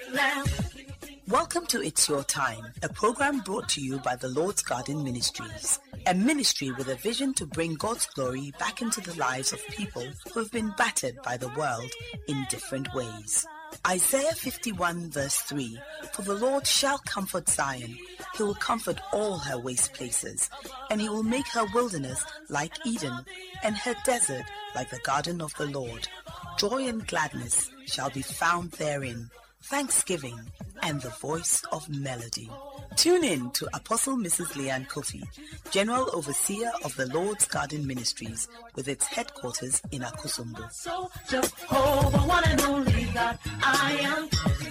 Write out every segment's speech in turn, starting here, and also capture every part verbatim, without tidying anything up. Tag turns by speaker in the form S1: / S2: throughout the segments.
S1: Welcome to It's Your Time, a program brought to you by the Lord's Garden Ministries, a ministry with a vision to bring God's glory back into the lives of people who have been battered by the world in different ways. Isaiah fifty-one verse three, for the Lord shall comfort Zion, he will comfort all her waste places, and he will make her wilderness like Eden, and her desert like the garden of the Lord. Joy and gladness shall be found therein, thanksgiving and the voice of melody. Tune in to Apostle Missus Leanne Kofi, General Overseer of the Lord's Garden Ministries, with its headquarters in Akosombo.
S2: So Jehovah, one and only God, I am.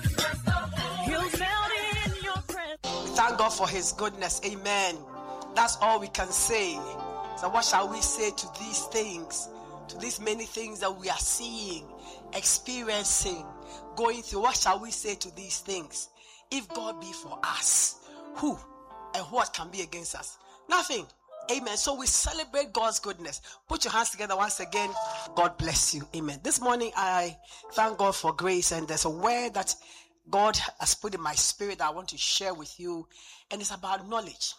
S3: Thank God for his goodness. Amen. That's all we can say. So what shall we say to these things, to these many things that we are seeing, experiencing, going through? What shall we say to these things? If God be for us, who and what can be against us? Nothing. Amen. So we celebrate God's goodness. Put your hands together once again. God bless you. Amen. This morning I thank God for grace, and there's a word that God has put in my spirit that I want to share with you, and it's about knowledge.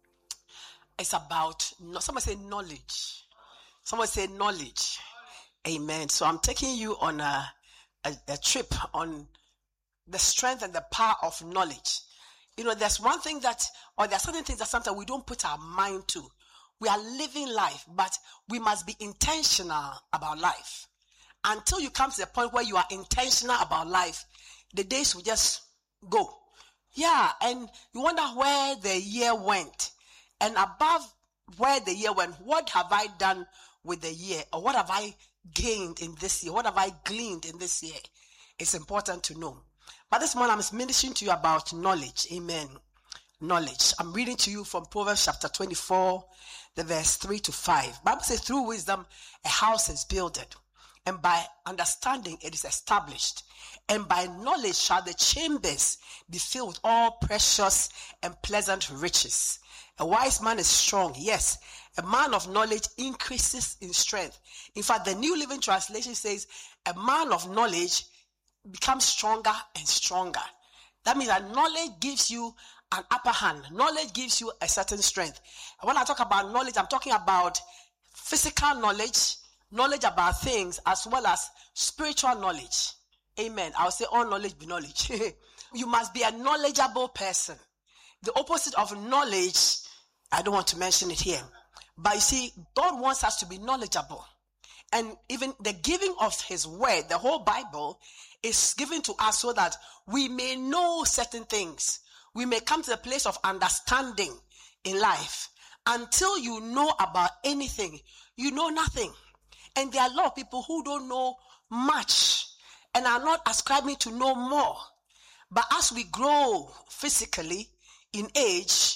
S3: It's about, someone say knowledge. Someone say knowledge. Amen. So I'm taking you on a, a, a trip on the strength and the power of knowledge. You know, there's one thing that, or there are certain things that sometimes we don't put our mind to. We are living life, but we must be intentional about life. Until you come to the point where you are intentional about life, the days will just go. Yeah, and you wonder where the year went. And above where the year went, what have I done with the year? Or what have I gained in this year? What have I gleaned in this year? It's important to know. But this morning I'm ministering to you about knowledge. Amen. Knowledge. I'm reading to you from Proverbs chapter twenty-four, the verse three to five. Bible says, through wisdom a house is builded, and by understanding it is established. And by knowledge shall the chambers be filled with all precious and pleasant riches. A wise man is strong. Yes, a man of knowledge increases in strength. In fact, the New Living Translation says, a man of knowledge becomes stronger and stronger. That means that knowledge gives you an upper hand. Knowledge gives you a certain strength. And when I talk about knowledge, I'm talking about physical knowledge, knowledge about things, as well as spiritual knowledge. Amen. I'll say all knowledge be knowledge. You must be a knowledgeable person. The opposite of knowledge, I don't want to mention it here. But you see, God wants us to be knowledgeable. And even the giving of his word, the whole Bible, is given to us so that we may know certain things. We may come to the place of understanding in life. Until you know about anything, you know nothing. And there are a lot of people who don't know much and are not ascribing to know more. But as we grow physically in age,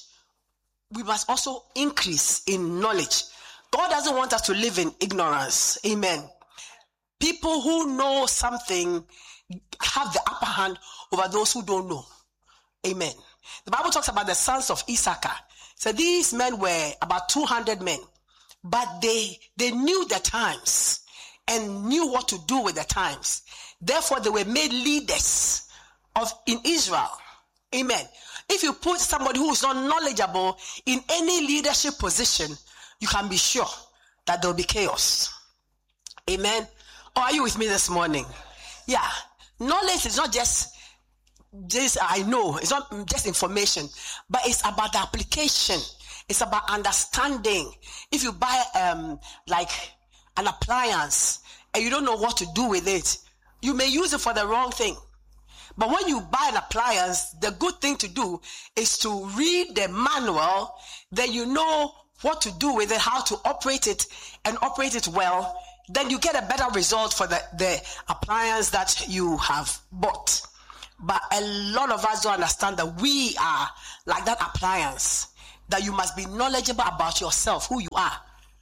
S3: we must also increase in knowledge. God doesn't want us to live in ignorance. Amen. People who know something have the upper hand over those who don't know. Amen. The Bible talks about the sons of Issachar. So these men were about two hundred men, but they they knew the times and knew what to do with the times. Therefore, they were made leaders of in Israel. Amen. If you put somebody who is not knowledgeable in any leadership position, you can be sure that there will be chaos. Amen. Or are you with me this morning? Yeah. Knowledge is not just this I know. It's not just information, but it's about the application. It's about understanding. If you buy um like an appliance and you don't know what to do with it, you may use it for the wrong thing. But when you buy an appliance, the good thing to do is to read the manual. Then you know what to do with it, how to operate it, and operate it well. Then you get a better result for the, the appliance that you have bought. But a lot of us don't understand that we are like that appliance. That you must be knowledgeable about yourself, who you are,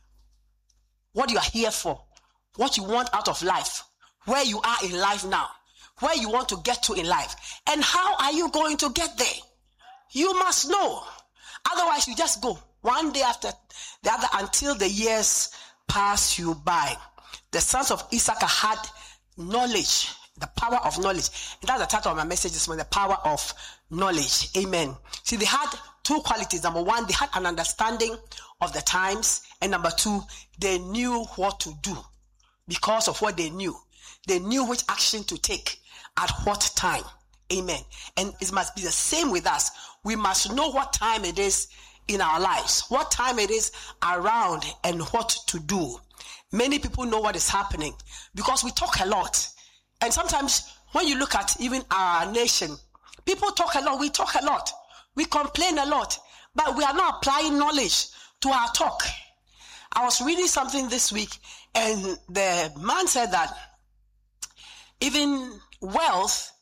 S3: what you are here for, what you want out of life, where you are in life now, where you want to get to in life, and how are you going to get there. You must know. Otherwise, you just go one day after the other until the years pass you by. The sons of Issachar had knowledge. The power of knowledge. And that's the title of my message this morning, the power of knowledge. Amen. See, they had two qualities. Number one, they had an understanding of the times. And number two, they knew what to do because of what they knew. They knew which action to take at what time. Amen. And it must be the same with us. We must know what time it is in our lives, what time it is around, and what to do. Many people know what is happening because we talk a lot. And sometimes when you look at even our nation, people talk a lot. We talk a lot. We complain a lot. But we are not applying knowledge to our talk. I was reading something this week, and the man said that even wealth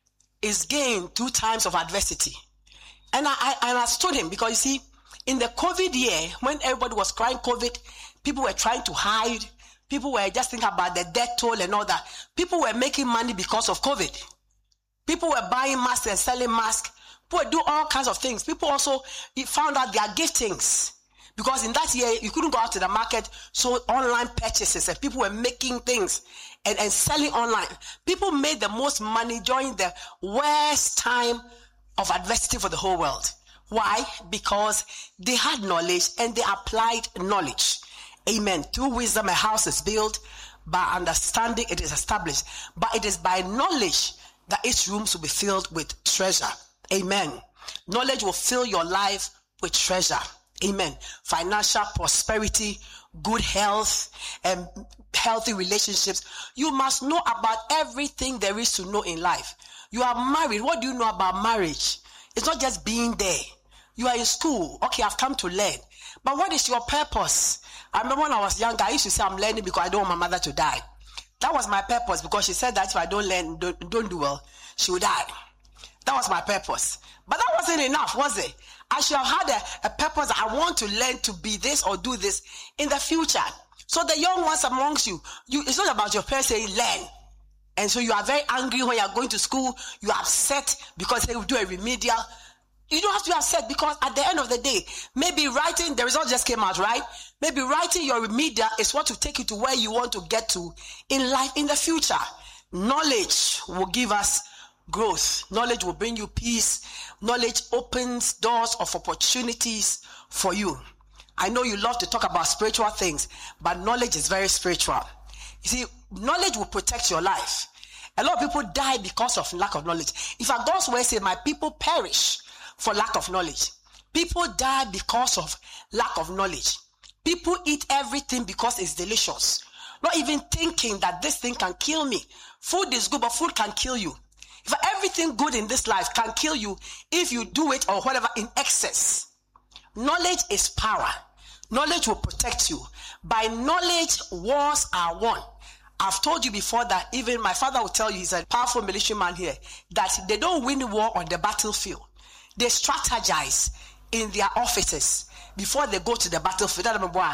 S3: is gained through times of adversity. And I, I understood him because, you see, in the COVID year, when everybody was crying COVID, people were trying to hide. People were just thinking about the death toll and all that. People were making money because of COVID. People were buying masks and selling masks. People would do all kinds of things. People also found out their giftings. Because in that year, you couldn't go out to the market, so online purchases, and people were making things and, and selling online. People made the most money during the worst time of adversity for the whole world. Why? Because they had knowledge and they applied knowledge. Amen. Through wisdom, a house is built. By understanding, it is established. But it is by knowledge that its rooms will be filled with treasure. Amen. Knowledge will fill your life with treasure. Amen. Financial prosperity, good health, and healthy relationships. You must know about everything there is to know in life. You are married. What do you know about marriage? It's not just being there. You are in school. Okay, I've come to learn. But what is your purpose? I remember when I was younger, I used to say I'm learning because I don't want my mother to die. That was my purpose, because she said that if I don't learn, don't, don't do well, she would die. That was my purpose. But that wasn't enough, was it? I should have had a, a purpose. I want to learn to be this or do this in the future. So the young ones amongst you, you it's not about your parents saying learn. And so you are very angry when you are going to school. You are upset because they will do a remedial. You don't have to be upset, because at the end of the day, maybe writing, the result just came out, right? Maybe writing your remedial is what will take you to where you want to get to in life in the future. Knowledge will give us growth. Knowledge will bring you peace. Knowledge opens doors of opportunities for you. I know you love to talk about spiritual things, but knowledge is very spiritual. You see, knowledge will protect your life. A lot of people die because of lack of knowledge. In fact, God's word says, my people perish for lack of knowledge. People die because of lack of knowledge. People eat everything because it's delicious, not even thinking that this thing can kill me. Food is good, but food can kill you. If everything good in this life can kill you if you do it or whatever in excess. Knowledge is power. Knowledge will protect you. By knowledge, wars are won. I've told you before that even my father will tell you, he's a powerful military man here, that they don't win the war on the battlefield. They strategize in their offices before they go to the battlefield.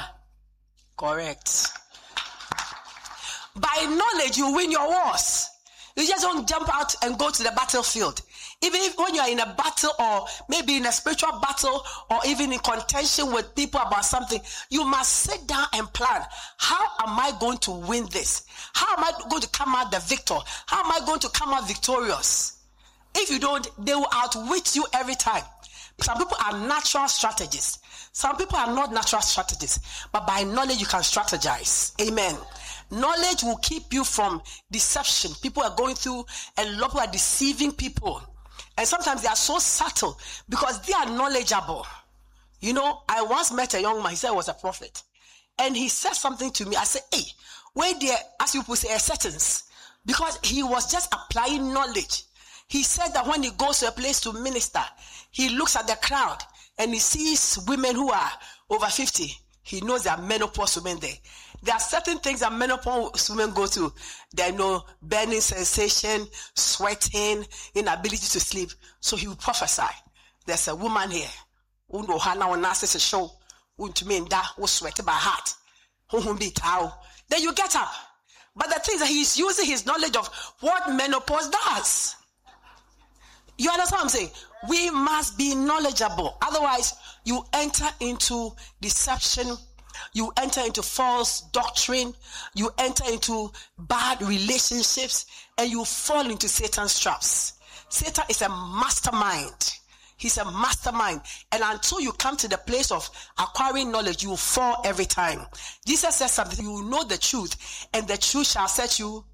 S3: Correct. By knowledge, you win your wars. You just don't jump out and go to the battlefield. Even if when you're in a battle, or maybe in a spiritual battle, or even in contention with people about something, you must sit down and plan. How am I going to win this? How am I going to come out the victor? How am I going to come out victorious? If you don't, they will outwit you every time. Some people are natural strategists. Some people are not natural strategists. But by knowledge, you can strategize. Amen. Knowledge will keep you from deception. People are going through, and a lot of people are deceiving people. And sometimes they are so subtle because they are knowledgeable. You know, I once met a young man, he said he was a prophet. And he said something to me. I said, hey, where there, as people say, a sentence. Because he was just applying knowledge. He said that when he goes to a place to minister, he looks at the crowd and he sees women who are over fifty. He knows there are menopause women there. There are certain things that menopause women go through. They know burning sensation, sweating, inability to sleep. So he will prophesy. There's a woman here. Who know how now nurses show. Who to me that who sweat by heart. Who be towel. Then you get up. But the thing is that he's using his knowledge of what menopause does. You understand what I'm saying? We must be knowledgeable. Otherwise, you enter into deception. You enter into false doctrine. You enter into bad relationships, and you fall into Satan's traps. Satan is a mastermind. He's a mastermind. And until you come to the place of acquiring knowledge, you will fall every time. Jesus says something, you will know the truth, and the truth shall set you.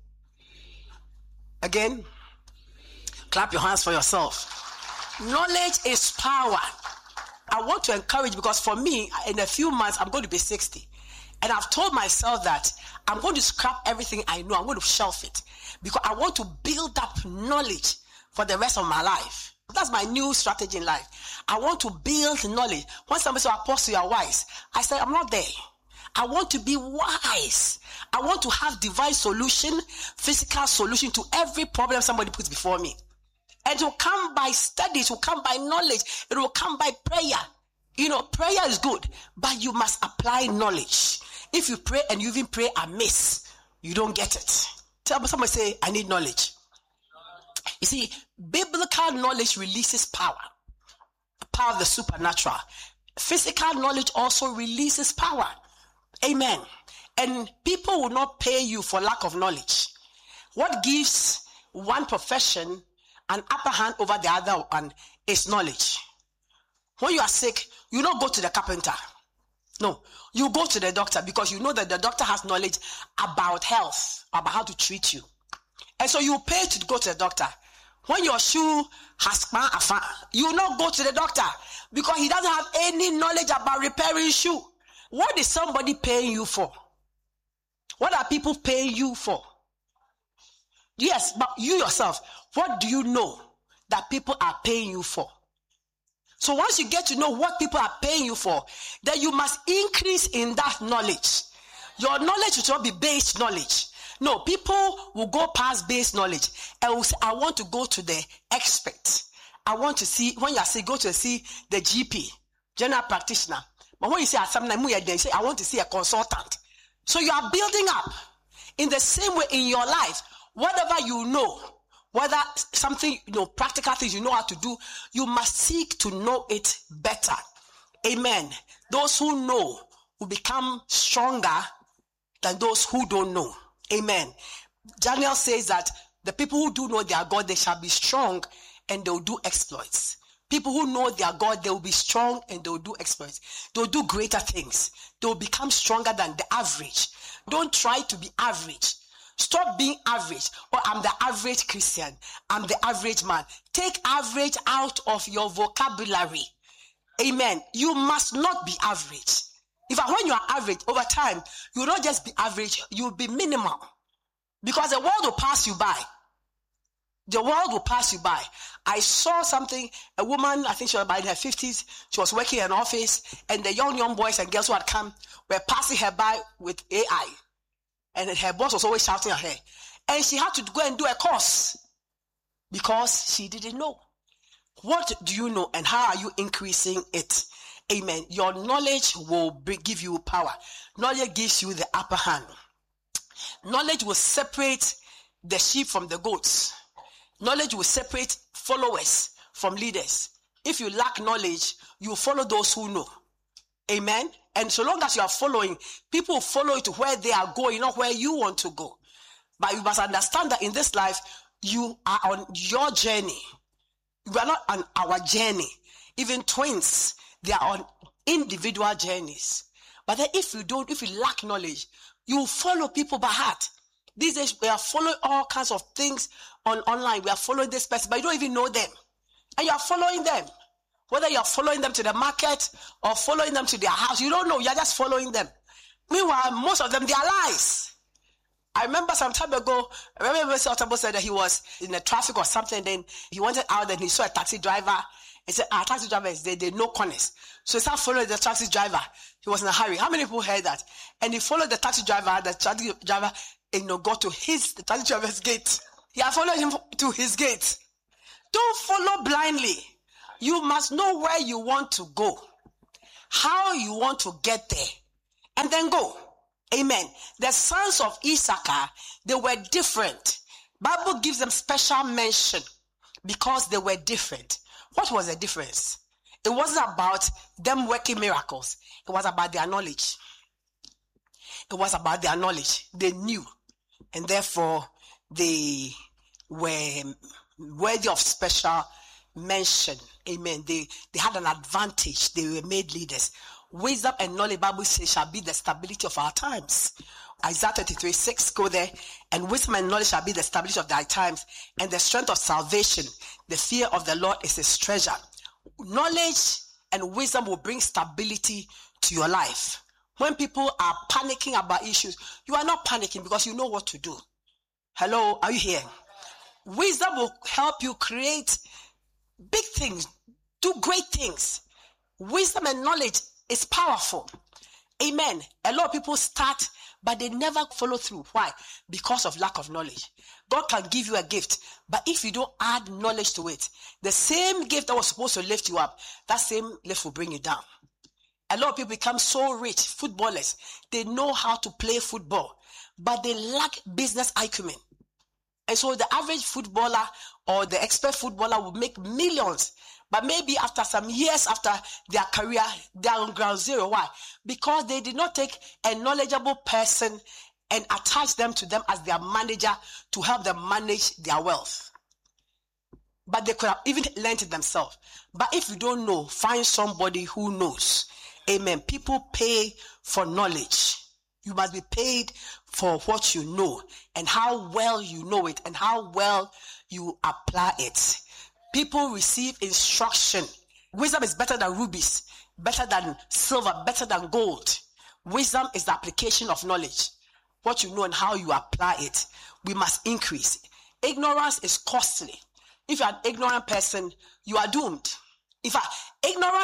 S3: Again, clap your hands for yourself. Knowledge is power. I want to encourage, because for me, in a few months, I'm going to be sixty. And I've told myself that I'm going to scrap everything I know. I'm going to shelf it, because I want to build up knowledge for the rest of my life. That's my new strategy in life. I want to build knowledge. When somebody says, Apostle, you are wise, I say, I'm not there. I want to be wise. I want to have divine solution, physical solution to every problem somebody puts before me. And it will come by study, it will come by knowledge, it will come by prayer. You know, prayer is good, but you must apply knowledge. If you pray and you even pray amiss, you don't get it. Tell somebody, say, I need knowledge. You see, biblical knowledge releases power. Power of the supernatural. Physical knowledge also releases power. Amen. And people will not pay you for lack of knowledge. What gives one profession an upper hand over the other one is knowledge. When you are sick, you don't go to the carpenter. No, you go to the doctor, because you know that the doctor has knowledge about health, about how to treat you. And so you pay to go to the doctor. When your shoe has span afar, you will not go to the doctor, because he doesn't have any knowledge about repairing shoe. What is somebody paying you for? What are people paying you for? Yes, but you yourself, what do you know that people are paying you for? So once you get to know what people are paying you for, then you must increase in that knowledge. Your knowledge should not be base knowledge. No, people will go past base knowledge and will say, I want to go to the expert. I want to see, when you say go to see the G P, general practitioner. But when you say something, you say, I want to see a consultant. So you are building up. In the same way in your life, whatever you know, whether something, you know, practical things you know how to do, you must seek to know it better. Amen. Those who know will become stronger than those who don't know. Amen. Daniel says that the people who do know their God, they shall be strong and they will do exploits. People who know their God, they will be strong and they will do exploits. They will do greater things. They will become stronger than the average. Don't try to be average. Stop being average. Or I'm the average Christian. I'm the average man. Take average out of your vocabulary. Amen. You must not be average. In fact, when you are average, over time, you will not just be average, you will be minimal. Because the world will pass you by. The world will pass you by. I saw something, a woman, I think she was about in her fifties, she was working in an office, and the young, young boys and girls who had come were passing her by with A I. And her boss was always shouting at her. And she had to go and do a course because she didn't know. What do you know and how are you increasing it? Amen. Your knowledge will bring, give you power. Knowledge gives you the upper hand. Knowledge will separate the sheep from the goats. Knowledge will separate followers from leaders. If you lack knowledge, you follow those who know. Amen. And so long as you are following, people will follow you to where they are going, not where you want to go. But you must understand that in this life, you are on your journey. We are not on our journey. Even twins, they are on individual journeys. But then if you don't, if you lack knowledge, you will follow people by heart. These days, we are following all kinds of things on online. We are following this person, but you don't even know them. And you are following them. Whether you are following them to the market or following them to their house, you don't know. You are just following them. Meanwhile, most of them, they are lies. I remember some time ago, I remember Mister Otabo said that he was in the traffic or something, then he wanted out and he saw a taxi driver. He said, our taxi driver is there, they know corners. So he started following the taxi driver. He was in a hurry. How many people heard that? And he followed the taxi driver, the taxi driver, you know, got to his the taxi driver's gate. He had followed him to his gate. Don't follow blindly. You must know where you want to go, how you want to get there, and then go. Amen. The sons of Issachar, they were different. Bible gives them special mention because they were different. What was the difference? It wasn't about them working miracles. It was about their knowledge. It was about their knowledge. They knew. And therefore, they were worthy of special mention. Amen. They, they had an advantage. They were made leaders. Wisdom and knowledge, Bible says, shall be the stability of our times. Isaiah thirty-three six, go there. And wisdom and knowledge shall be the stability of thy times, and the strength of salvation. The fear of the Lord is his treasure. Knowledge and wisdom will bring stability to your life. When people are panicking about issues, you are not panicking because you know what to do. Hello, are you here? Wisdom will help you create big things, do great things. Wisdom and knowledge is powerful. Amen. A lot of people start, but they never follow through. Why? Because of lack of knowledge. God can give you a gift, but if you don't add knowledge to it, the same gift that was supposed to lift you up, that same lift will bring you down. A lot of people become so rich, footballers. They know how to play football, but they lack business acumen. And so the average footballer or the expert footballer will make millions. But maybe after some years after their career, they are on ground zero. Why? Because they did not take a knowledgeable person and attach them to them as their manager to help them manage their wealth. But they could have even learned it themselves. But if you don't know, find somebody who knows. Amen. People pay for knowledge. You must be paid for what you know and how well you know it and how well you apply it. People receive instruction. Wisdom is better than rubies, better than silver, better than gold. Wisdom is the application of knowledge. What you know and how you apply it. We must increase. Ignorance is costly. If you're an ignorant person, you are doomed. In fact, ignorance